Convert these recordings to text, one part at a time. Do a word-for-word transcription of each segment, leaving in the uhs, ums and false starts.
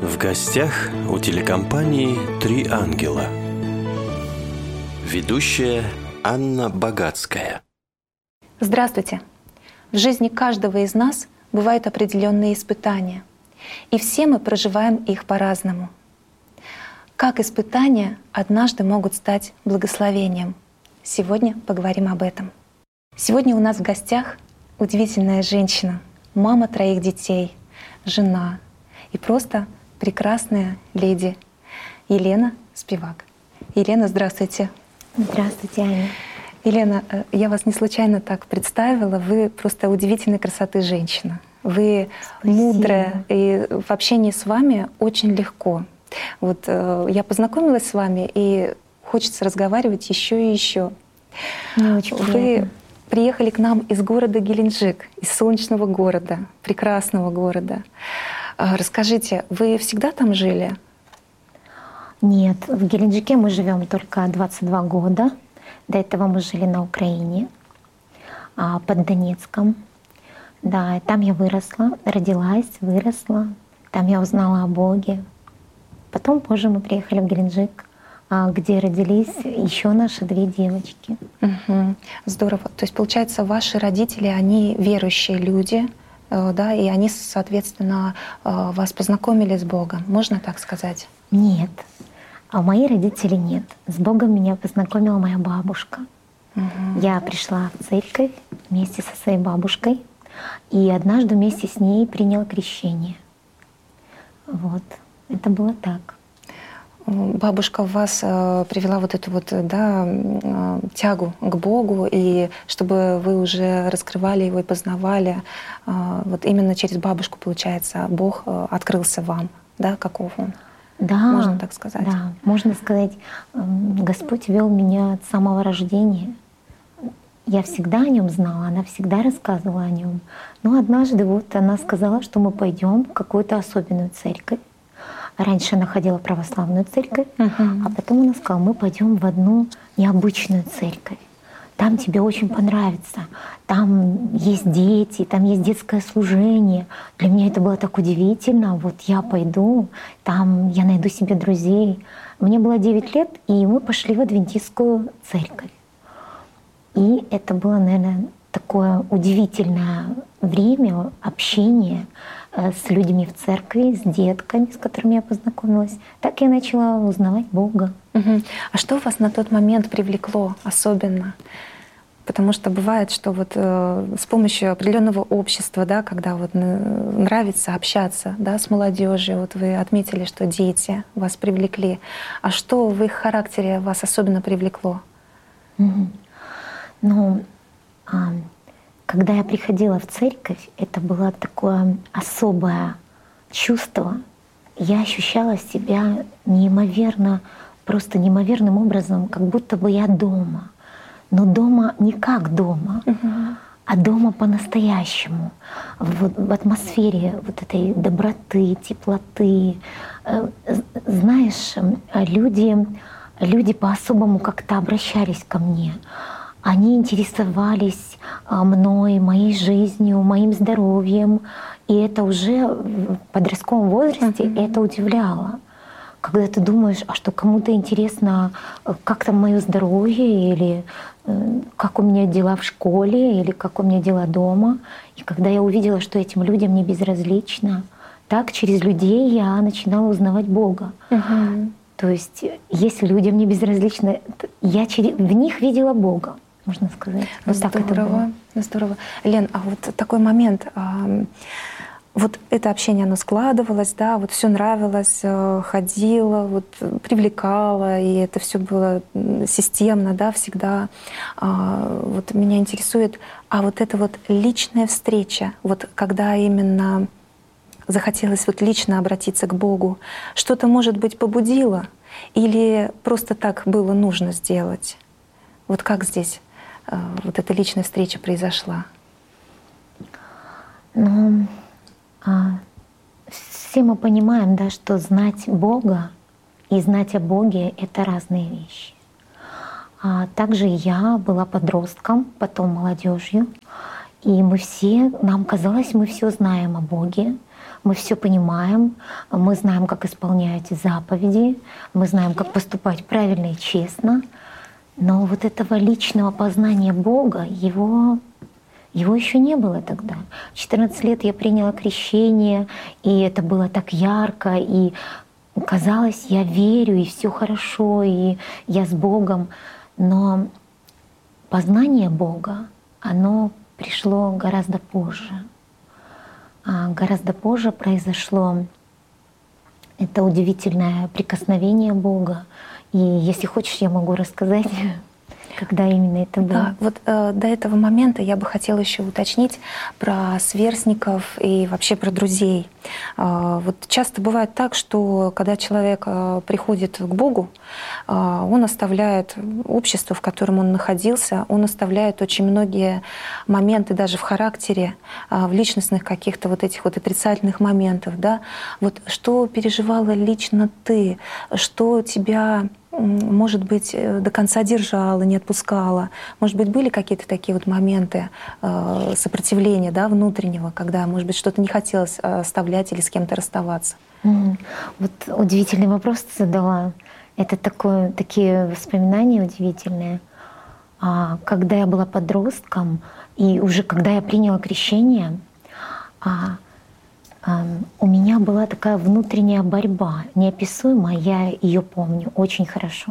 В гостях у телекомпании «Три ангела». Ведущая Анна Богатская. Здравствуйте! В жизни каждого из нас бывают определенные испытания, и все мы проживаем их по-разному. Как испытания однажды могут стать благословением? Сегодня поговорим об этом. Сегодня у нас в гостях удивительная женщина, мама троих детей, жена и просто прекрасная леди Елена Спивак. Елена, здравствуйте. Здравствуйте, Аня. Елена, я вас не случайно так представила. Вы просто удивительной красоты женщина. Вы Спасибо. Мудрая, и в общении с вами очень легко. Вот э, я познакомилась с вами, и хочется разговаривать еще и еще. Мне очень Вы приятно. Приехали к нам из города Геленджик, из солнечного города, прекрасного города. Расскажите, вы всегда там жили? Нет, в Геленджике мы живем только двадцать два года. До этого мы жили на Украине, под Донецком. Да, там я выросла, родилась, выросла. Там я узнала о Боге. Потом позже мы приехали в Геленджик, где родились еще наши две девочки. Угу. Здорово. То есть, получается, ваши родители, они верующие люди, да, и они, соответственно, вас познакомили с Богом. Можно так сказать? Нет. А мои родители нет. С Богом меня познакомила моя бабушка. Угу. Я пришла в церковь вместе со своей бабушкой, и однажды вместе с ней приняла крещение. Вот. Это было так. Бабушка в вас э, привела вот эту вот, да, э, тягу к Богу, и чтобы вы уже раскрывали Его и познавали, э, вот именно через бабушку, получается, Бог э, открылся вам, да, каков Он? Да, можно так сказать? Да, можно сказать, э, Господь вел меня от самого рождения. Я всегда о Нем знала, она всегда рассказывала о Нем. Но однажды вот она сказала, что мы пойдем в какую-то особенную церковь. Раньше она ходила в православную церковь, uh-huh. а потом она сказала, мы пойдем в одну необычную церковь. Там тебе очень понравится. Там есть дети, там есть детское служение. Для меня это было так удивительно. Вот я пойду, там я найду себе друзей. Мне было девять лет, и мы пошли в адвентистскую церковь. И это было, наверное, такое удивительное время общения с людьми в церкви, с детками, с которыми я познакомилась. Так я начала узнавать Бога. Угу. А что вас на тот момент привлекло особенно? Потому что бывает, что вот э, с помощью определенного общества, да, когда вот нравится общаться, да, с молодежью, вот вы отметили, что дети вас привлекли. А что в их характере вас особенно привлекло? Угу. Ну, а, когда я приходила в церковь, это было такое особое чувство. Я ощущала себя неимоверно, просто неимоверным образом, как будто бы я дома. Но дома не как дома, uh-huh. а дома по-настоящему. В, в атмосфере вот этой доброты, теплоты. Знаешь, люди, люди по-особому как-то обращались ко мне. Они интересовались мной, моей жизнью, моим здоровьем. И это уже в подростковом возрасте uh-huh. это удивляло. Когда ты думаешь, а что кому-то интересно, как там мое здоровье, или как у меня дела в школе, или как у меня дела дома. И когда я увидела, что этим людям не безразлично, так через людей я начинала узнавать Бога. Uh-huh. То есть если людям не безразлично, я через... в них видела Бога. Можно сказать. Вот здорово, так это было. Здорово. Лен, а вот такой момент. Вот это общение, оно складывалось, да, вот все нравилось, ходило, вот привлекало, и это все было системно, да, всегда. Вот меня интересует, а вот эта вот личная встреча, вот когда именно захотелось вот лично обратиться к Богу, что-то, может быть, побудило или просто так было нужно сделать? Вот как здесь вот эта личная встреча произошла? Ну, а, все мы понимаем, да, что знать Бога и знать о Боге — это разные вещи. А также я была подростком, потом молодежью, и мы все, нам казалось, мы все знаем о Боге, мы все понимаем, мы знаем, как исполнять заповеди, мы знаем, как поступать правильно и честно, но вот этого личного познания Бога, его, его еще не было тогда. В четырнадцать лет я приняла крещение, и это было так ярко, и казалось, я верю, и все хорошо, и я с Богом. Но познание Бога, оно пришло гораздо позже. А гораздо позже произошло это удивительное прикосновение Бога. И если хочешь, я могу рассказать, когда именно это было. Да, вот э, до этого момента я бы хотела еще уточнить про сверстников и вообще про друзей. Э, вот часто бывает так, что когда человек э, приходит к Богу, э, он оставляет общество, в котором он находился, он оставляет очень многие моменты даже в характере, э, в личностных каких-то вот этих вот отрицательных моментов. Да? Вот что переживала лично ты, что тебя, может быть, до конца держала, не отпускала? Может быть, были какие-то такие вот моменты э, сопротивления, да, внутреннего, когда, может быть, что-то не хотелось оставлять или с кем-то расставаться? Mm. Вот удивительный вопрос ты задала. Это такое, такие воспоминания удивительные. А, когда я была подростком, и уже когда я приняла крещение, а, у меня была такая внутренняя борьба, неописуемая, я ее помню очень хорошо.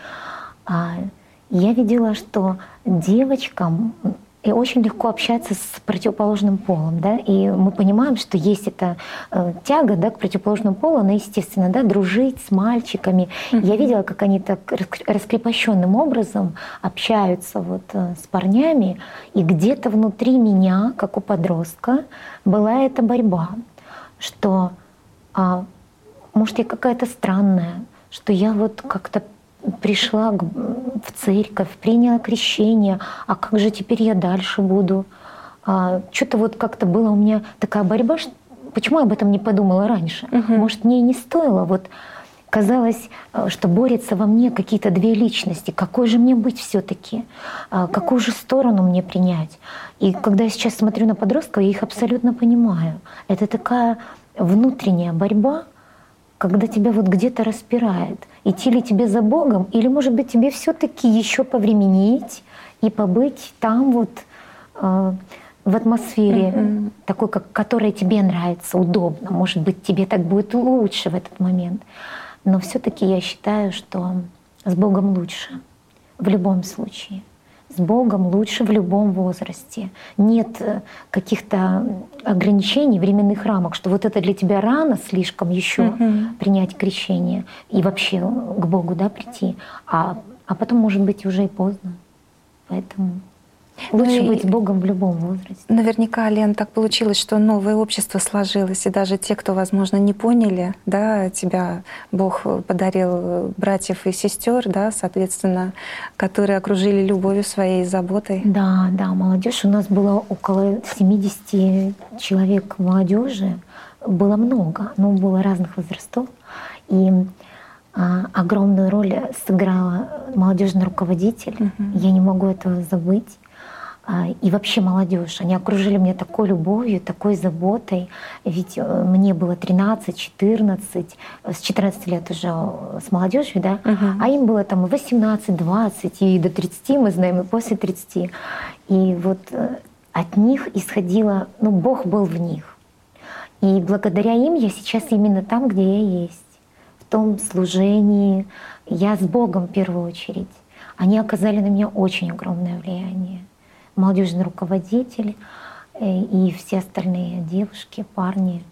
Я видела, что девочкам и очень легко общаться с противоположным полом, да, и мы понимаем, что есть эта э, тяга, да, к противоположному полу, она естественно, да, дружить с мальчиками. Mm-hmm. Я видела, как они так раскрепощенным образом общаются вот э, с парнями, и где-то внутри меня, как у подростка, была эта борьба, что, а, может, я какая-то странная, что я вот как-то пришла в церковь, приняла крещение, а как же теперь я дальше буду? А, что-то вот как-то была у меня такая борьба, что, почему я об этом не подумала раньше? Uh-huh. Может, мне и не стоило? Вот казалось, что борются во мне какие-то две личности. Какой же мне быть все-таки? А, какую же сторону мне принять? И когда я сейчас смотрю на подростков, я их абсолютно понимаю. Это такая внутренняя борьба, когда тебя вот где-то распирает. Идти ли тебе за Богом, или, может быть, тебе все-таки еще повременить и побыть там вот э, в атмосфере, mm-hmm. такой, как, которая тебе нравится, удобно. Может быть, тебе так будет лучше в этот момент. Но все-таки я считаю, что с Богом лучше в любом случае. С Богом лучше в любом возрасте. Нет каких-то ограничений, временных рамок, что вот это для тебя рано слишком еще uh-huh. принять крещение и вообще к Богу, да, прийти, а, а потом, может быть, уже и поздно. Поэтому лучше ну быть с Богом в любом возрасте. Наверняка, Лен, так получилось, что новое общество сложилось, и даже те, кто, возможно, не поняли, да, тебя Бог подарил братьев и сестер, да, соответственно, которые окружили любовью своей и заботой. Да, да, молодежь. У нас было около семидесяти человек молодежи, было много, но было разных возрастов. И а, огромную роль сыграла молодежный руководитель. Uh-huh. Я не могу этого забыть. И вообще молодежь, они окружили меня такой любовью, такой заботой. Ведь мне было тринадцать-четырнадцать, с четырнадцати лет уже с молодежью, да, uh-huh. а им было там восемнадцать-двадцать, и до тридцати, мы знаем, и после тридцати. И вот от них исходило, ну, Бог был в них. И благодаря им я сейчас именно там, где я есть, в том служении. Я с Богом в первую очередь. Они оказали на меня очень огромное влияние. Молодежный руководитель и все остальные девушки, парни.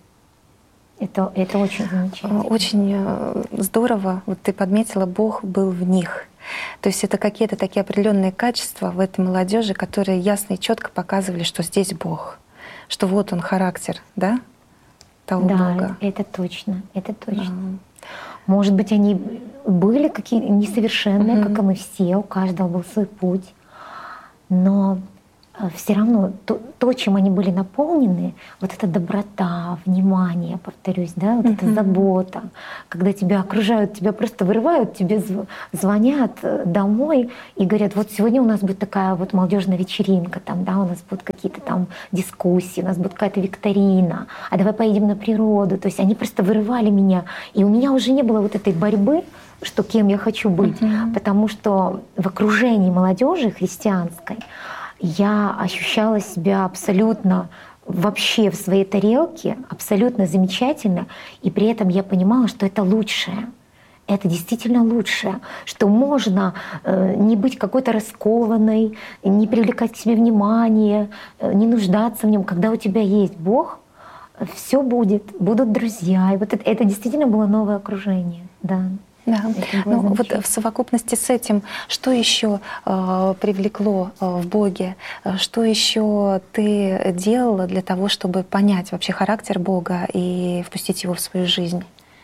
Это, это очень замечательно. Очень здорово. Вот ты подметила, Бог был в них. То есть это какие-то такие определенные качества в этой молодежи, которые ясно и четко показывали, что здесь Бог, что вот он характер, да, того да, Бога. Да, это точно, это точно. Да. Может быть, они были какие несовершенные, mm-hmm. как и мы все, у каждого был свой путь. Но все равно то, то, чем они были наполнены, вот эта доброта, внимание, повторюсь, да, вот эта забота, когда тебя окружают, тебя просто вырывают, тебе звонят домой и говорят: вот сегодня у нас будет такая вот молодежная вечеринка, там, да, у нас будут какие-то там дискуссии, у нас будет какая-то викторина, а давай поедем на природу. То есть они просто вырывали меня, и у меня уже не было вот этой борьбы, что кем я хочу быть, uh-huh. потому что в окружении молодежи христианской я ощущала себя абсолютно вообще в своей тарелке, абсолютно замечательно, и при этом я понимала, что это лучшее. Это действительно лучшее, что можно э, не быть какой-то раскованной, не привлекать к себе внимание, э, не нуждаться в нем. Когда у тебя есть Бог, все будет, будут друзья. И вот это, это действительно было новое окружение. Да. Да. Ну, вот в совокупности с этим, что еще э, привлекло э, в Боге, что еще ты делала для того, чтобы понять вообще характер Бога и впустить его в свою жизнь?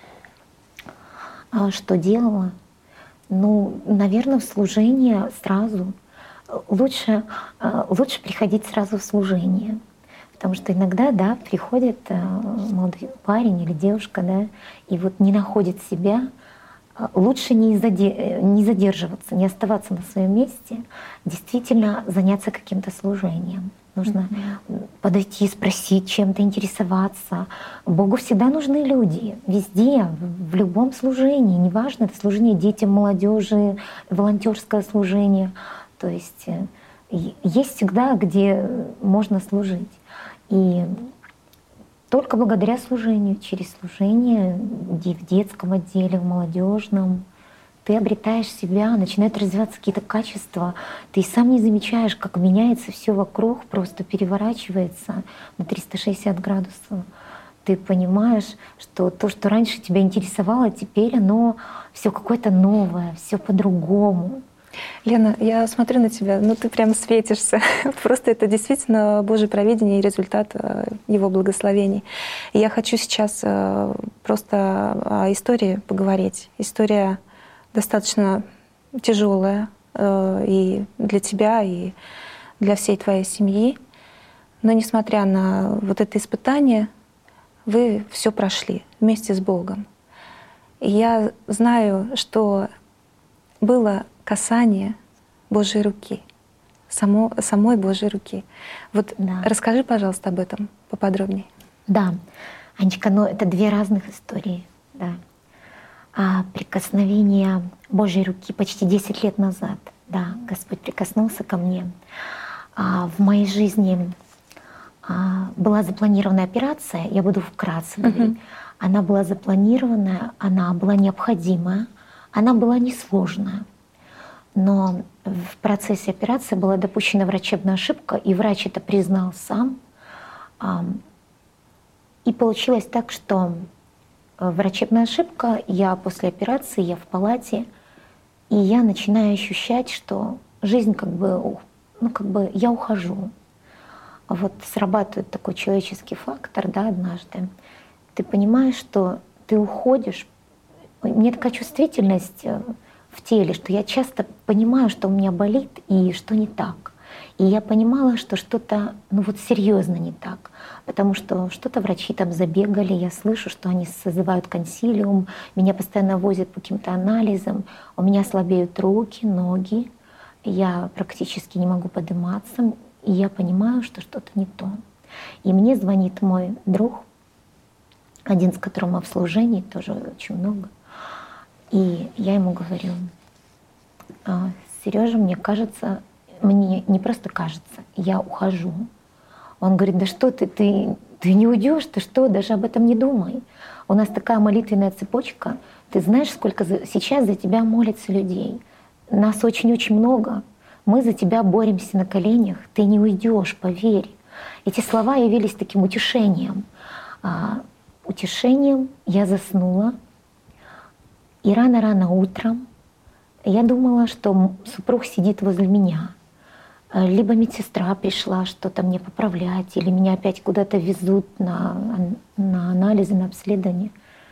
А что делала? Ну, наверное, в служение сразу. Лучше, лучше приходить сразу в служение. Потому что иногда, да, приходит молодой парень или девушка, да, и вот не находит себя. Лучше не задерживаться, не оставаться на своем месте, действительно заняться каким-то служением. Нужно mm-hmm. подойти, спросить, чем-то интересоваться. Богу всегда нужны люди, везде, в любом служении. Неважно, это служение детям, молодежи, волонтерское служение. То есть есть всегда, где можно служить. И только благодаря служению, через служение в детском отделе, в молодежном, ты обретаешь себя, начинают развиваться какие-то качества, ты сам не замечаешь, как меняется все вокруг, просто переворачивается на триста шестьдесят градусов. Ты понимаешь, что то, что раньше тебя интересовало, теперь оно все какое-то новое, все по-другому. Лена, я смотрю на тебя, ну ты прям светишься. Просто это действительно Божье провидение и результат Его благословений. И я хочу сейчас просто о истории поговорить. История достаточно тяжелая и для тебя, и для всей твоей семьи. Но несмотря на вот это испытание, вы все прошли вместе с Богом. И я знаю, что было касание Божьей руки, само, самой Божьей руки. Вот да. Расскажи, пожалуйста, об этом поподробнее. Да, Анечка, но это две разных истории. Да. А прикосновение Божьей руки почти десять лет назад, да, Господь прикоснулся ко мне. А в моей жизни а, была запланирована операция, я буду вкратце говорить. Uh-huh. Она была запланированная, она была необходимая, она была несложная. Но в процессе операции была допущена врачебная ошибка, и врач это признал сам. И получилось так, что врачебная ошибка, я после операции, я в палате, и я начинаю ощущать, что жизнь как бы, ну как бы я ухожу. Вот срабатывает такой человеческий фактор, да, однажды. Ты понимаешь, что ты уходишь. У меня такая чувствительность в теле, что я часто понимаю, что у меня болит и что не так. И я понимала, что что-то, ну вот серьезно не так, потому что что-то врачи там забегали, я слышу, что они созывают консилиум, меня постоянно возят по каким-то анализам, у меня слабеют руки, ноги, я практически не могу подниматься, и я понимаю, что что-то не то. И мне звонит мой друг, один, с которым мы в служении, тоже очень много. И я ему говорю: Сережа, мне кажется, мне не просто кажется, я ухожу. Он говорит: да что ты, ты, ты не уйдешь, ты что, даже об этом не думай. У нас такая молитвенная цепочка, ты знаешь, сколько за, сейчас за тебя молятся людей. Нас очень-очень много, мы за тебя боремся на коленях, ты не уйдешь, поверь. Эти слова явились таким утешением. А, утешением я заснула. И рано-рано утром я думала, что супруг сидит возле меня. Либо медсестра пришла что-то мне поправлять, или меня опять куда-то везут на, на анализы, на обследование.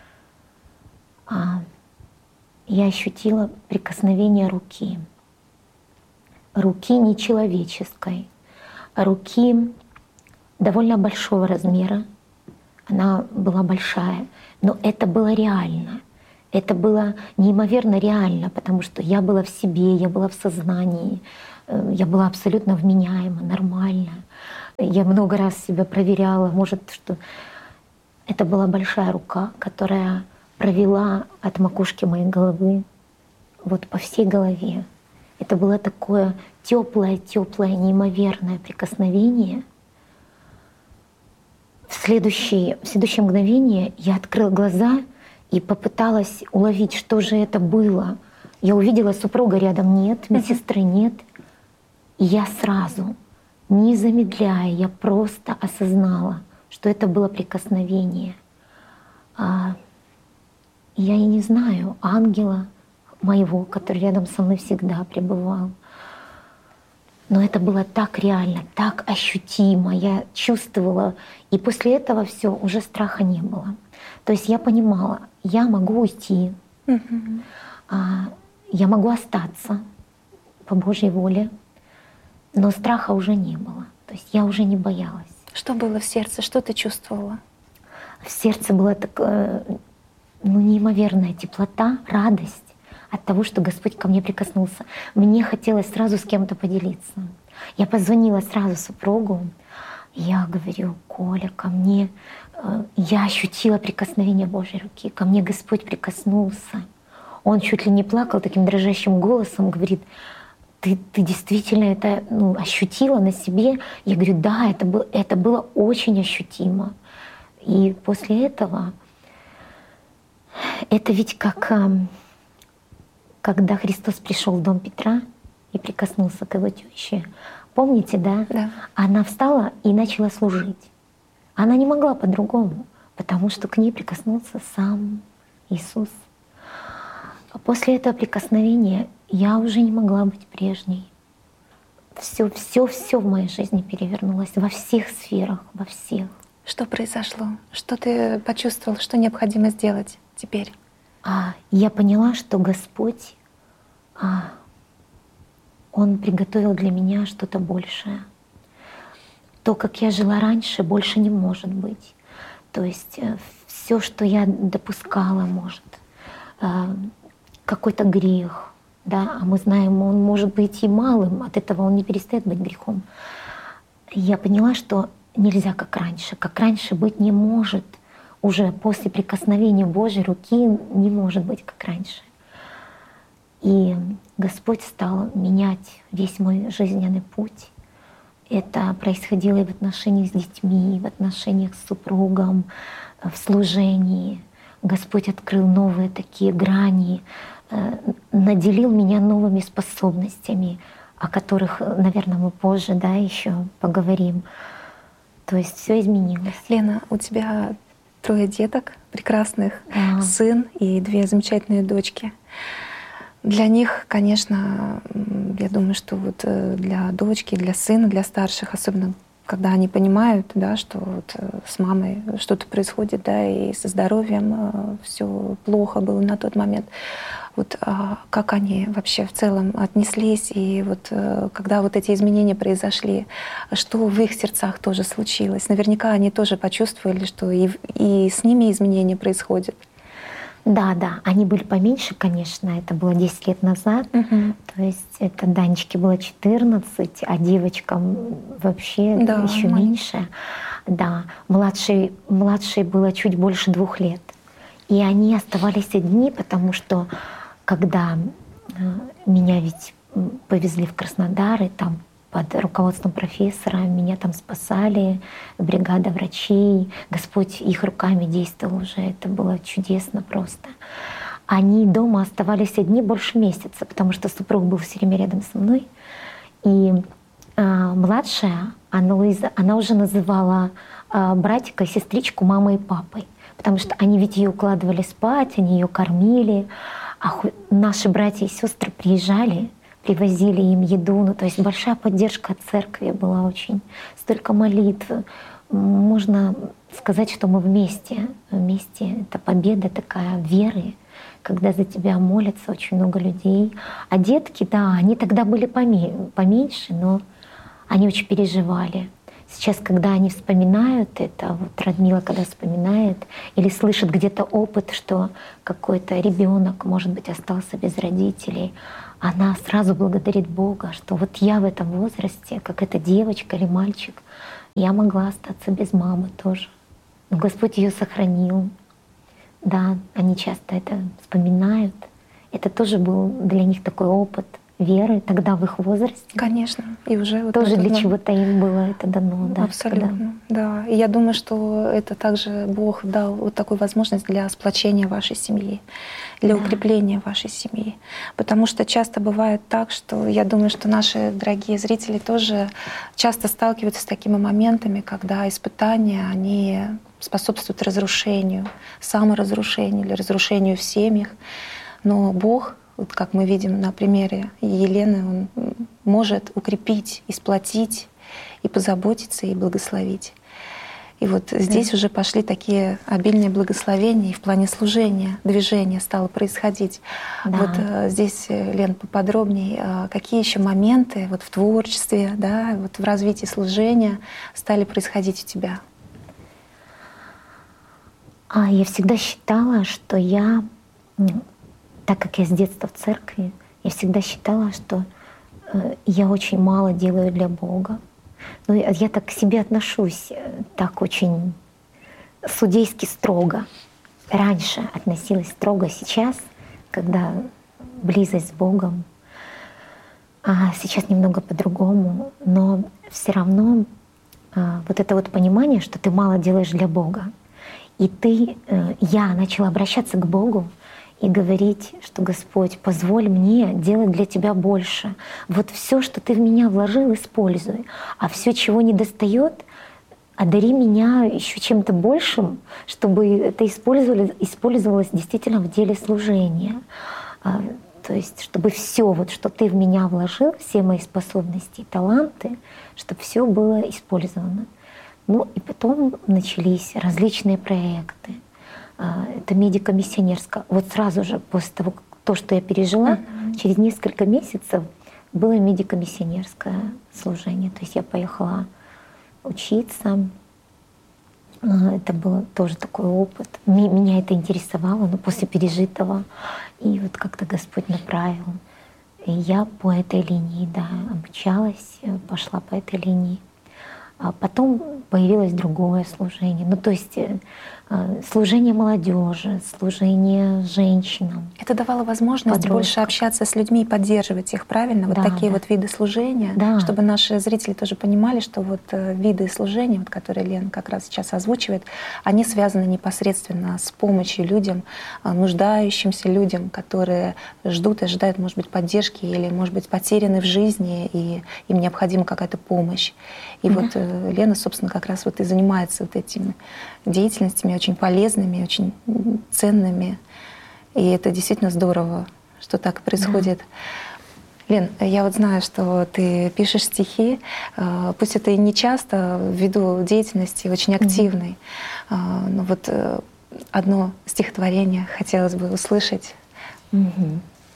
А я ощутила прикосновение руки. Руки нечеловеческой. руки довольно большого размера. Она была большая, но это было реально. Это было неимоверно реально, потому что я была в себе, я была в сознании, я была абсолютно вменяема, нормальна. Я много раз себя проверяла, может, что это была большая рука, которая провела от макушки моей головы вот по всей голове. Это было такое теплое, теплое, неимоверное прикосновение. В следующее, в следующее мгновение я открыла глаза и попыталась уловить, что же это было. Я увидела супруга рядом нет, медсестры нет. И я сразу, не замедляя, я просто осознала, что это было прикосновение. А, я и не знаю ангела моего, который рядом со мной всегда пребывал. Но это было так реально, так ощутимо, я чувствовала. И после этого все, уже страха не было. То есть я понимала, я могу уйти, Мгм. а, я могу остаться по Божьей воле, но страха уже не было. То есть я уже не боялась. Что было в сердце? Что ты чувствовала? В сердце была такая, ну, неимоверная теплота, радость от того, что Господь ко мне прикоснулся. Мне хотелось сразу с кем-то поделиться. Я позвонила сразу супругу. Я говорю: Коля, ко мне, э, я ощутила прикосновение Божьей руки, ко мне Господь прикоснулся. Он чуть ли не плакал таким дрожащим голосом, говорит: ты, ты действительно это, ну, ощутила на себе? Я говорю: да, это, был, это было очень ощутимо. И после этого, это ведь как эм, когда Христос пришел в дом Петра и прикоснулся к его теще. Помните, да? Да. Она встала и начала служить. Она не могла по-другому, потому что к ней прикоснулся сам Иисус. А после этого прикосновения я уже не могла быть прежней. Все, все, все в моей жизни перевернулось во всех сферах, во всех. Что произошло? Что ты почувствовал, что необходимо сделать теперь? А я поняла, что Господь, а, Он приготовил для меня что-то большее. То, как я жила раньше, больше не может быть. То есть все, что я допускала, может, какой-то грех, да, а мы знаем, он может быть и малым, от этого он не перестает быть грехом. Я поняла, что нельзя как раньше, как раньше быть не может. Уже после прикосновения Божьей руки не может быть как раньше. И Господь стал менять весь мой жизненный путь. Это происходило и в отношениях с детьми, и в отношениях с супругом, в служении. Господь открыл новые такие грани, наделил меня новыми способностями, о которых, наверное, мы позже, да, еще поговорим. То есть все изменилось. Лена, у тебя трое деток прекрасных, Да. сын и две замечательные дочки. Для них, конечно, я думаю, что вот для дочки, для сына, для старших, особенно когда они понимают, да, что вот с мамой что-то происходит, да, и со здоровьем все плохо было на тот момент. Вот а как они вообще в целом отнеслись, и вот когда вот эти изменения произошли, что в их сердцах тоже случилось? Наверняка они тоже почувствовали, что и, и с ними изменения происходят. Да, да, они были поменьше, конечно, это было десять лет назад. Угу. То есть это Данечке было четырнадцать, а девочкам вообще Да, еще маленький. меньше. Да, младшей, младшей было чуть больше двух лет. И они оставались одни, потому что когда меня ведь повезли в Краснодар, и там под руководством профессора меня там спасали, бригада врачей. Господь их руками действовал уже, это было чудесно просто. Они дома оставались одни больше месяца, потому что супруг был все время рядом со мной. И а, младшая, Анна Луиза, она уже называла а, братика и сестричку мамой и папой, потому что они ведь ее укладывали спать, они ее кормили. А ху- наши братья и сестры приезжали, привозили им еду. Ну, то есть большая поддержка от церкви была очень. Столько молитв. Можно сказать, что мы вместе. Вместе. Это победа такая веры, когда за тебя молятся очень много людей. А детки, да, они тогда были поме- поменьше, но они очень переживали. Сейчас, когда они вспоминают это, вот Радмила, когда вспоминает или слышит где-то опыт, что какой-то ребенок, может быть, остался без родителей, она сразу благодарит Бога, что вот я в этом возрасте, как эта девочка или мальчик, я могла остаться без мамы тоже. Но Господь ее сохранил. Да, они часто это вспоминают. Это тоже был для них такой опыт веры тогда в их возрасте. Конечно. И уже вот тоже это, для да, чего-то им было это дано. Да, абсолютно. Да. И я думаю, что это также Бог дал вот такую возможность для сплочения вашей семьи, для Да. укрепления вашей семьи. Потому что часто бывает так, что я думаю, что наши дорогие зрители тоже часто сталкиваются с такими моментами, когда испытания, они способствуют разрушению, саморазрушению или разрушению в семьях. Но Бог, вот как мы видим на примере Елены, Он может укрепить, и сплотить, и позаботиться, и благословить. И вот здесь Да. уже пошли такие обильные благословения, и в плане служения, движения стало происходить. Да. Вот э, здесь, э, Лен, поподробнее, э, какие еще моменты вот в творчестве, да, вот в развитии служения стали происходить у тебя? А я всегда считала, что я, м, так как я с детства в церкви, я всегда считала, что э, я очень мало делаю для Бога. Ну, я, я так к себе отношусь, э, так очень судейски строго. Раньше относилась строго, сейчас, когда близость с Богом, а сейчас немного по-другому, но все равно а, вот это вот понимание, что ты мало делаешь для Бога. И ты, э, я начала обращаться к Богу и говорить, что Господь, позволь мне делать для Тебя больше. Вот все, что Ты в меня вложил, используй. А все, чего не достает, одари меня еще чем-то большим, чтобы это использовали, использовалось действительно в деле служения. А, то есть, чтобы все, вот, что Ты в меня вложил, все мои способности и таланты, чтобы все было использовано. Ну и потом начались различные проекты. Это медико-миссионерское. Вот сразу же после того, то, что я пережила, mm-hmm. через несколько месяцев было медико-миссионерское служение. То есть я поехала учиться. Это был тоже такой опыт. Меня это интересовало, но после пережитого. И вот как-то Господь направил. И я по этой линии, да, обучалась, пошла по этой линии. А потом появилось другое служение. Ну, то есть служение молодежи, служение женщинам. Это давало возможность подросткам. Больше общаться с людьми и поддерживать их, правильно? Вот да, такие да. вот виды служения, да. чтобы наши зрители тоже понимали, что вот виды служения, вот, которые Лена как раз сейчас озвучивает, они связаны непосредственно с помощью людям, нуждающимся людям, которые ждут и ожидают, может быть, поддержки или, может быть, потеряны в жизни, и им необходима какая-то помощь. И да. вот Лена, собственно, как раз вот и занимается вот этими деятельностями, очень полезными, очень ценными. И это действительно здорово, что так происходит. Да. Лен, я вот знаю, что ты пишешь стихи, пусть это и не часто, ввиду деятельности очень активной, mm-hmm. но вот одно стихотворение хотелось бы услышать. Mm-hmm.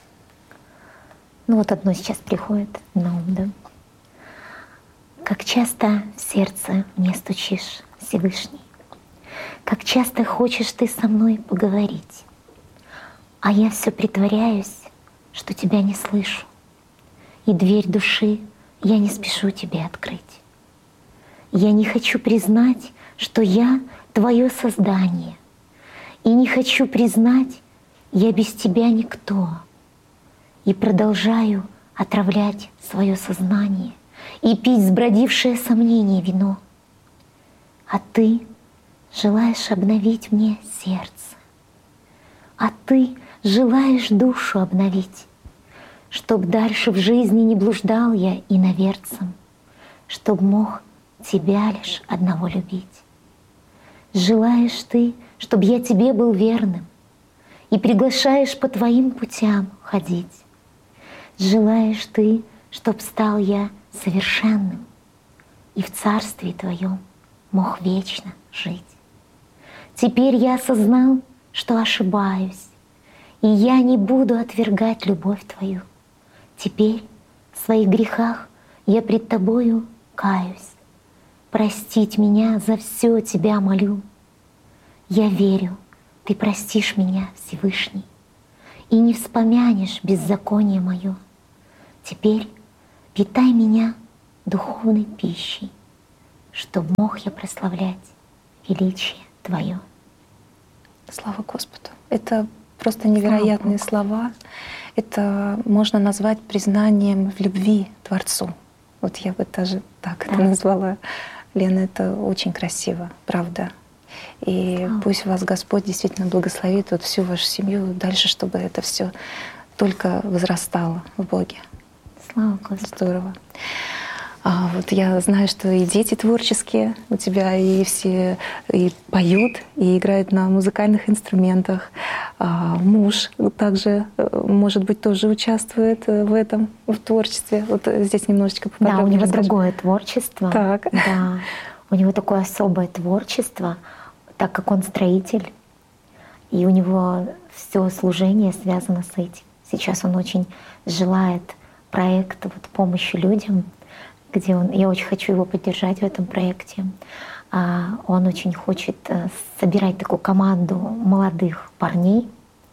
Ну вот одно сейчас приходит на ум, да? Как часто в сердце мне стучишь, Всевышний, как часто хочешь ты со мной поговорить, а я все притворяюсь, что тебя не слышу, и дверь души я не спешу тебе открыть. Я не хочу признать, что я твое создание, и не хочу признать, я без тебя никто, и продолжаю отравлять свое сознание и пить сбродившее сомнение вино. А ты желаешь обновить мне сердце, а ты желаешь душу обновить, чтоб дальше в жизни не блуждал я иноверцем, чтоб мог тебя лишь одного любить. Желаешь ты, чтоб я тебе был верным, и приглашаешь по твоим путям ходить. Желаешь ты, чтоб стал я совершенным, и в царстве твоем мог вечно жить. Теперь я осознал, что ошибаюсь, и я не буду отвергать любовь твою. Теперь в своих грехах я пред тобою каюсь, простить меня за все тебя молю. Я верю, ты простишь меня, Всевышний, и не вспомянешь беззаконие мое. Теперь питай меня духовной пищей, чтоб мог я прославлять величие Твое. Слава Господу. Это просто невероятные слова. Это можно назвать признанием в любви Творцу. Вот я бы даже так да. это назвала. Лена, это очень красиво, правда. И Слава. Пусть вас Господь действительно благословит вот всю вашу семью дальше, чтобы это все только возрастало в Боге. Слава Господу. Здорово. А вот я знаю, что и дети творческие у тебя, и все и поют, и играют на музыкальных инструментах. А муж также, может быть, тоже участвует в этом, в творчестве. Вот здесь немножечко поподробнее. Да, у него расскажи. другое творчество. Так. Да, у него такое особое творчество, так как он строитель, и у него все служение связано с этим. Сейчас он очень желает проекта вот, помощи людям, где он, я очень хочу его поддержать в этом проекте. А, он очень хочет а, собирать такую команду молодых парней,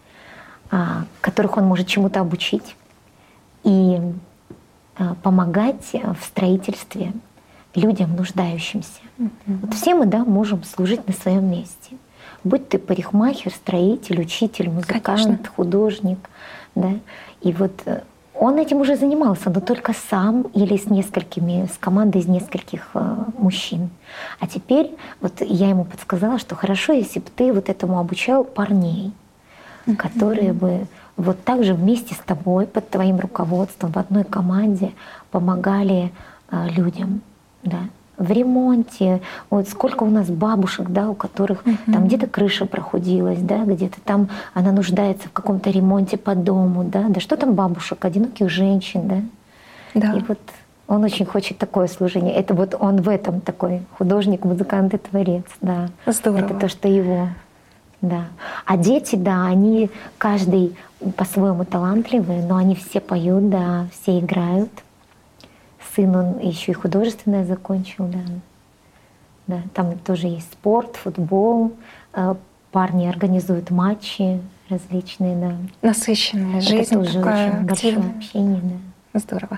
а, которых он может чему-то обучить и а, помогать в строительстве людям, нуждающимся. Mm-hmm. Вот все мы, да, можем служить на своем месте. Будь ты парикмахер, строитель, учитель, музыкант, Конечно. Художник, да. И вот он этим уже занимался, но только сам или с несколькими, с командой из нескольких э, мужчин. А теперь вот я ему подсказала, что хорошо, если бы ты вот этому обучал парней, mm-hmm. которые бы вот так же вместе с тобой, под твоим руководством, в одной команде помогали э, людям, да, в ремонте. Вот сколько у нас бабушек, да, у которых uh-huh. там где-то крыша прохудилась, да, где-то там она нуждается в каком-то ремонте по дому, да, да что там бабушек, одиноких женщин, да. Да. И вот он очень хочет такое служение. Это вот он в этом такой художник, музыкант и творец, да. Здорово. Это то, что его, да. А дети, да, они каждый по-своему талантливые, но они все поют, да, все играют. Сын, он еще и художественное закончил, да. Да, там тоже есть спорт, футбол, парни организуют матчи различные, да. Насыщенная жизнь, это тоже такая очень активная. большое общение, да. Здорово.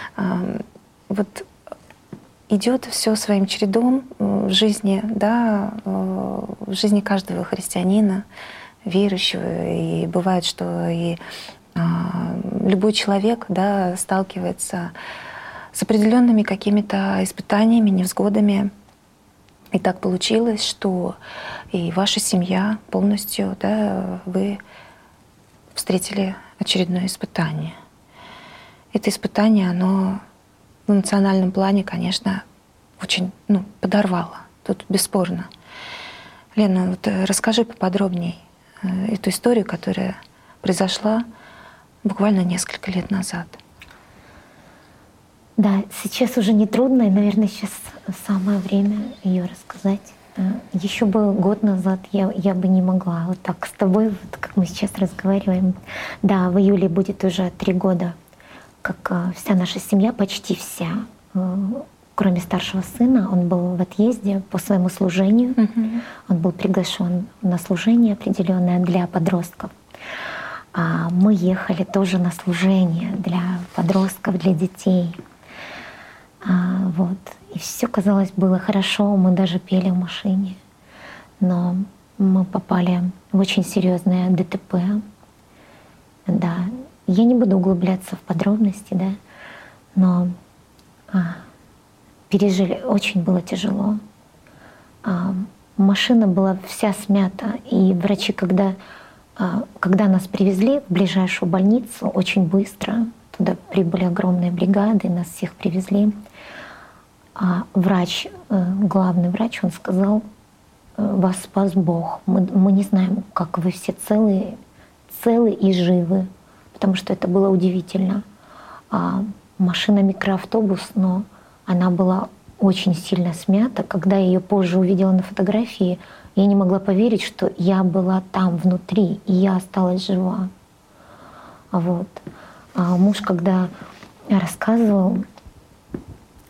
Вот идет все своим чередом в жизни, да, в жизни каждого христианина, верующего, и бывает, что и любой человек, да, сталкивается с определенными какими-то испытаниями, невзгодами. И так получилось, что и ваша семья полностью, да, вы встретили очередное испытание. Это испытание, оно в эмоциональном плане, конечно, очень, ну, подорвало. Тут бесспорно. Лена, вот расскажи поподробнее эту историю, которая произошла буквально несколько лет назад. Да, сейчас уже не трудно, и, наверное, сейчас самое время ее рассказать. Еще бы год назад я, я бы не могла вот так с тобой, вот как мы сейчас разговариваем. Да, в июле будет уже три года, как вся наша семья, почти вся, кроме старшего сына, он был в отъезде по своему служению. Mm-hmm. Он был приглашен на служение определенное для подростков. А мы ехали тоже на служение для подростков, для детей. А, вот. И все, казалось, было хорошо, мы даже пели в машине. Но мы попали в очень серьезное ДТП. Да. Я не буду углубляться в подробности, да, но а, пережили, очень было тяжело. А, машина была вся смята, и врачи, когда, а, когда нас привезли в ближайшую больницу, очень быстро, туда прибыли огромные бригады, нас всех привезли. А врач, главный врач, он сказал: вас спас Бог. Мы, мы не знаем, как вы все целые, целы и живы, потому что это было удивительно. А машина микроавтобус, но она была очень сильно смята. Когда я ее позже увидела на фотографии, я не могла поверить, что я была там внутри, и я осталась жива. Вот. А муж, когда рассказывал,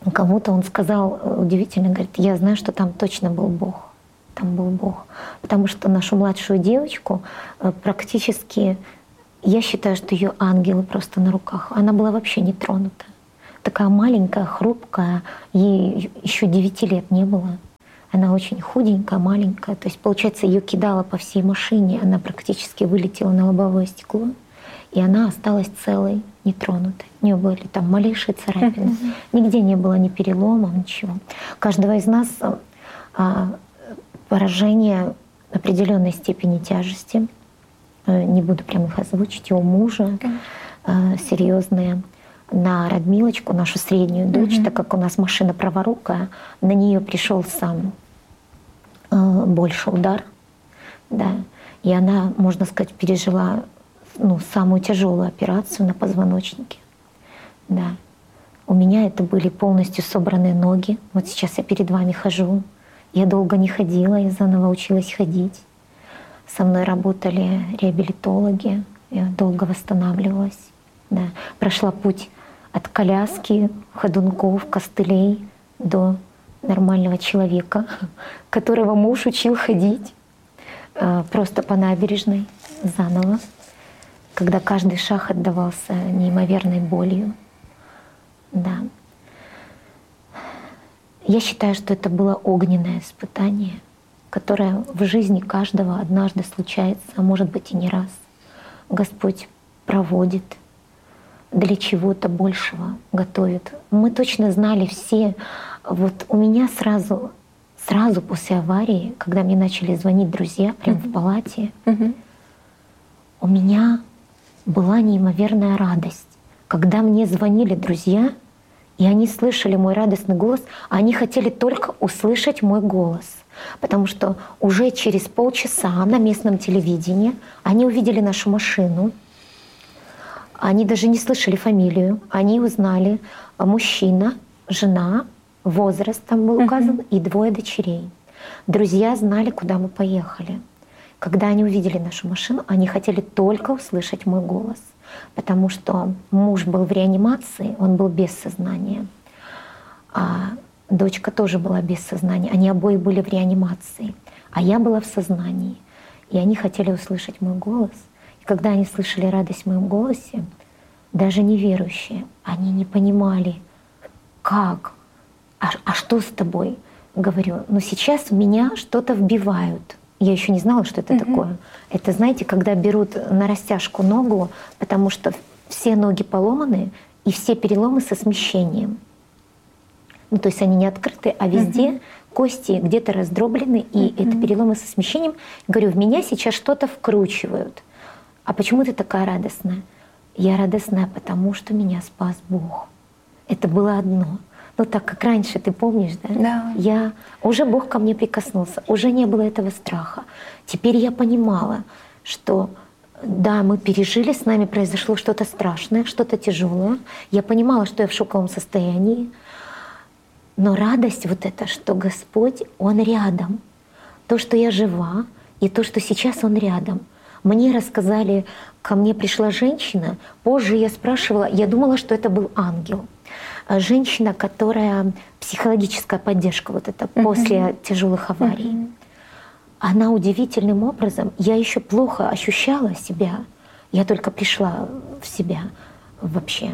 Кому-то он сказал удивительно, говорит, я знаю, что там точно был Бог. Там был Бог. Потому что нашу младшую девочку практически, я считаю, что ее ангелы просто на руках. Она была вообще не тронута. Такая маленькая, хрупкая, ей еще девяти лет не было. Она очень худенькая, маленькая. То есть, получается, ее кидало по всей машине, она практически вылетела на лобовое стекло, и она осталась целой, нетронутой. У нее были там малейшие царапины. Mm-hmm. Нигде не было ни переломов, ничего. У каждого из нас а, поражение определенной степени тяжести. Не буду прям их озвучить. У мужа а, серьезные. На Радмилочку, нашу среднюю дочь, mm-hmm. так как у нас машина праворукая, на нее пришелся э, больше удар, да, и она, можно сказать, пережила ну, самую тяжелую операцию на позвоночнике, да. У меня это были полностью собранные ноги. Вот сейчас я перед вами хожу. Я долго не ходила, я заново училась ходить. Со мной работали реабилитологи, я долго восстанавливалась, да. Прошла путь от коляски, ходунков, костылей до нормального человека, которого муж учил ходить просто по набережной заново, когда каждый шаг отдавался неимоверной болью. Да. Я считаю, что это было огненное испытание, которое в жизни каждого однажды случается, а может быть и не раз. Господь проводит, для чего-то большего готовит. Мы точно знали все. Вот у меня сразу, сразу после аварии, когда мне начали звонить друзья прямо mm-hmm. в палате, mm-hmm. у меня была неимоверная радость. Когда мне звонили друзья, и они слышали мой радостный голос, они хотели только услышать мой голос. Потому что уже через полчаса на местном телевидении они увидели нашу машину. Они даже не слышали фамилию, они узнали мужчина, жена, возраст там был указан, uh-huh. и двое дочерей. Друзья знали, куда мы поехали. Когда они увидели нашу машину, они хотели только услышать мой голос, потому что муж был в реанимации, он был без сознания, а дочка тоже была без сознания. Они обои были в реанимации, а я была в сознании. И они хотели услышать мой голос. Когда они слышали радость в моем голосе, даже неверующие, они не понимали, как, а, а что с тобой? Говорю, ну сейчас в меня что-то вбивают. Я еще не знала, что это mm-hmm. такое. Это, знаете, когда берут на растяжку ногу, потому что все ноги поломаны и все переломы со смещением. Ну, то есть они не открыты, а везде mm-hmm. кости где-то раздроблены, и mm-hmm. это переломы со смещением. Говорю, в меня сейчас что-то вкручивают. А почему ты такая радостная? Я радостная, потому что меня спас Бог. Это было одно. Ну так как раньше, ты помнишь, да? Да. Я, уже Бог ко мне прикоснулся, уже не было этого страха. Теперь я понимала, что да, мы пережили, с нами произошло что-то страшное, что-то тяжелое. Я понимала, что я в шоковом состоянии. Но радость вот эта, что Господь, Он рядом. То, что я жива, и то, что сейчас Он рядом. Мне рассказали, ко мне пришла женщина, позже я спрашивала, я думала, что это был ангел. Женщина, которая психологическая поддержка вот это uh-huh. после тяжелых аварий. Uh-huh. Она удивительным образом, я еще плохо ощущала себя, я только пришла в себя вообще.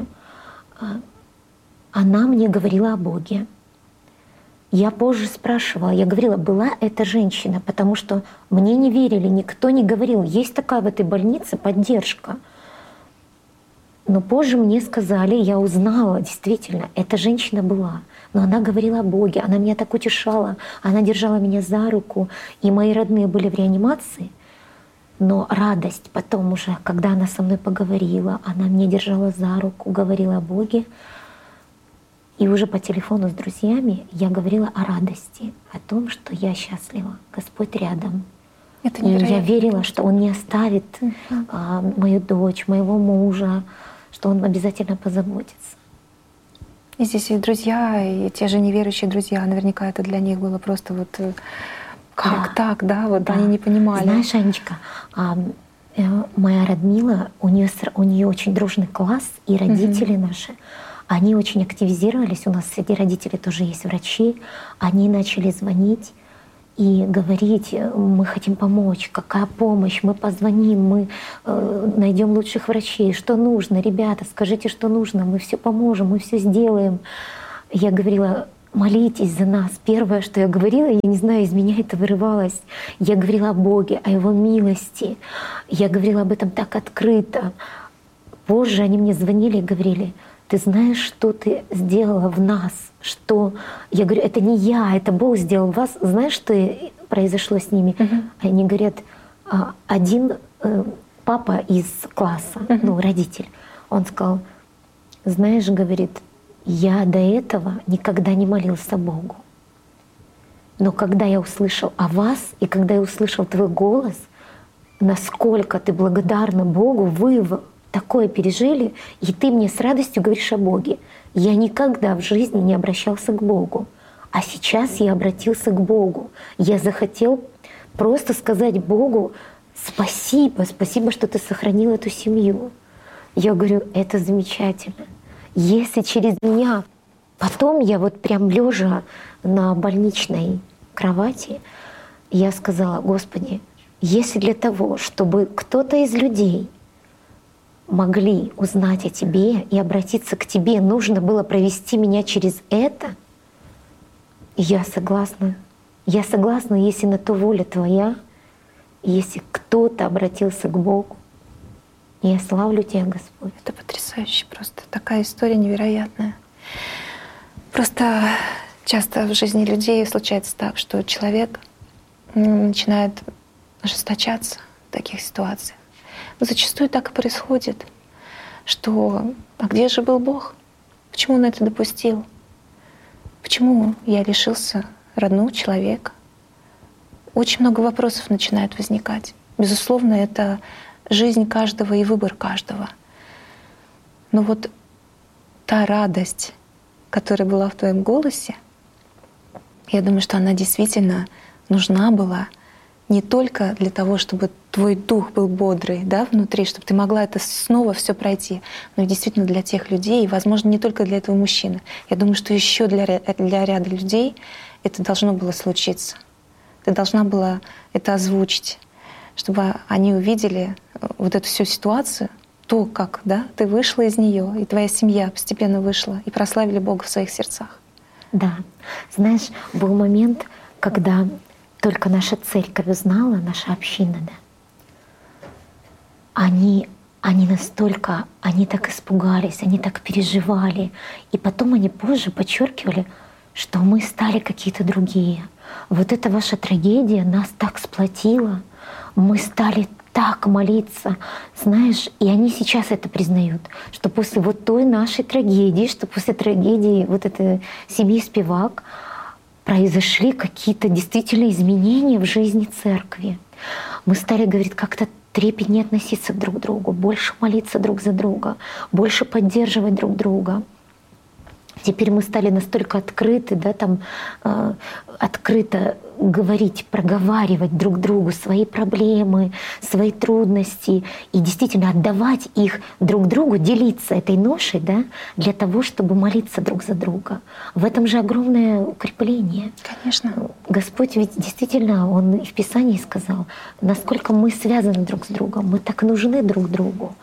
Она мне говорила о Боге. Я позже спрашивала, я говорила, была эта женщина, потому что мне не верили, никто не говорил, есть такая в этой больнице поддержка. Но позже мне сказали, я узнала, действительно, эта женщина была. Но она говорила о Боге, она меня так утешала, она держала меня за руку, и мои родные были в реанимации. Но радость потом уже, когда она со мной поговорила, она меня держала за руку, говорила о Боге. И уже по телефону с друзьями я говорила о радости, о том, что я счастлива, Господь рядом. Это и я верила, что Он не оставит uh-huh. а, мою дочь, моего мужа, что Он обязательно позаботится. И здесь и друзья, и те же неверующие друзья, наверняка это для них было просто вот как а, так, да, вот да. Они не понимали. Знаешь, Анечка, а, моя Радмила, у нее, у нее очень дружный класс, и родители uh-huh. наши, они очень активизировались. У нас среди родителей тоже есть врачи. Они начали звонить и говорить: мы хотим помочь, какая помощь, мы позвоним, мы э, найдем лучших врачей, что нужно, ребята, скажите, что нужно, мы все поможем, мы все сделаем. Я говорила: молитесь за нас. Первое, что я говорила, я не знаю, из меня это вырывалось. Я говорила о Боге, о Его милости. Я говорила об этом так открыто. Позже они мне звонили и говорили: ты знаешь, что ты сделала в нас? Что? Я говорю: это не я, это Бог сделал в вас. Знаешь, что произошло с ними? Uh-huh. Они говорят: один папа из класса, uh-huh. ну, родитель, он сказал: знаешь, говорит, я до этого никогда не молился Богу. Но когда я услышал о вас, и когда я услышал твой голос, насколько ты благодарна Богу, вы такое пережили, и ты мне с радостью говоришь о Боге. Я никогда в жизни не обращался к Богу, а сейчас я обратился к Богу. Я захотел просто сказать Богу: спасибо, спасибо, что ты сохранил эту семью. Я говорю: это замечательно. Если через меня... Потом я вот прям лежа на больничной кровати, я сказала: Господи, если для того, чтобы кто-то из людей могли узнать о Тебе и обратиться к Тебе, нужно было провести меня через это, я согласна. Я согласна, если на то воля Твоя, если кто-то обратился к Богу. Я славлю Тебя, Господь. Это потрясающе просто. Такая история невероятная. Просто часто в жизни людей случается так, что человек начинает ожесточаться в таких ситуациях. Но зачастую так и происходит, что «а где же был Бог? Почему Он это допустил? Почему я лишился родного человека?» Очень много вопросов начинает возникать. Безусловно, это жизнь каждого и выбор каждого. Но вот та радость, которая была в твоем голосе, я думаю, что она действительно нужна была не только для того, чтобы твой дух был бодрый, да, внутри, чтобы ты могла это снова все пройти, но и действительно для тех людей, и, возможно, не только для этого мужчины. Я думаю, что еще для, для ряда людей это должно было случиться. Ты должна была это озвучить, чтобы они увидели вот эту всю ситуацию, то, как, да, ты вышла из нее, и твоя семья постепенно вышла, и прославили Бога в своих сердцах. Да. Знаешь, был момент, когда только наша церковь узнала, наша община, да, они, они настолько, они так испугались, они так переживали. И потом они позже подчеркивали, что мы стали какие-то другие. Вот эта ваша трагедия нас так сплотила, мы стали так молиться, знаешь, и они сейчас это признают, что после вот той нашей трагедии, что после трагедии вот этой семьи Спивак произошли какие-то действительно изменения в жизни церкви. Мы стали, говорит, как-то трепетнее относиться друг к другу, больше молиться друг за друга, больше поддерживать друг друга. Теперь мы стали настолько открыты, да, там, э, открыто говорить, проговаривать друг другу свои проблемы, свои трудности и действительно отдавать их друг другу, делиться этой ношей, да, для того, чтобы молиться друг за друга. В этом же огромное укрепление. Конечно. Господь ведь действительно, Он и в Писании сказал, насколько мы связаны друг с другом, мы так нужны друг другу.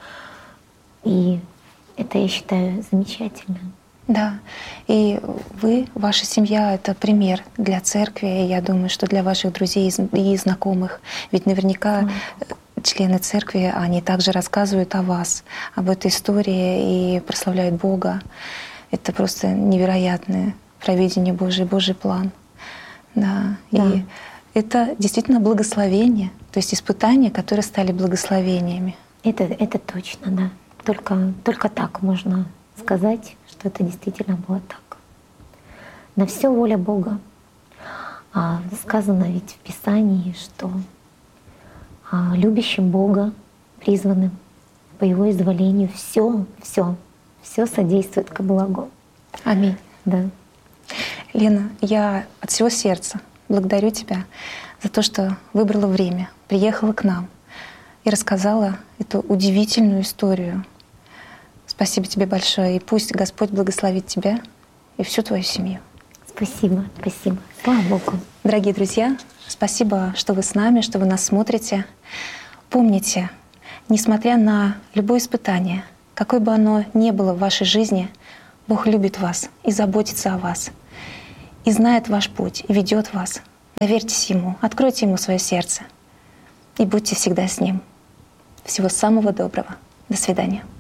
И это, я считаю, замечательно. Да, и вы, ваша семья — это пример для церкви, и я думаю, что для ваших друзей и знакомых. Ведь наверняка mm. члены церкви, они также рассказывают о вас, об этой истории и прославляют Бога. Это просто невероятное провидение Божие, Божий план. Да. Да. И это действительно благословение, то есть испытания, которые стали благословениями. Это, это точно, да. Только, только так можно сказать, что это действительно было так. На все воля Бога. А сказано ведь в Писании, что а, любящим Бога, призванным по Его изволению, все, все, все содействует ко благу. Аминь. Да. Лена, я от всего сердца благодарю тебя за то, что выбрала время, приехала к нам и рассказала эту удивительную историю. Спасибо тебе большое. И пусть Господь благословит тебя и всю твою семью. Спасибо, спасибо. Слава Богу. Дорогие друзья, спасибо, что вы с нами, что вы нас смотрите. Помните, несмотря на любое испытание, какое бы оно ни было в вашей жизни, Бог любит вас и заботится о вас, и знает ваш путь, и ведет вас. Доверьтесь Ему, откройте Ему свое сердце и будьте всегда с Ним. Всего самого доброго. До свидания.